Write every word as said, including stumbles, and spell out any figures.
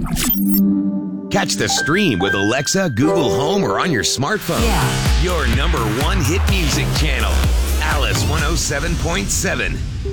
Catch the stream with Alexa, Google Home, or on your smartphone. Yeah. Your number one hit music channel, Alice one oh seven point seven.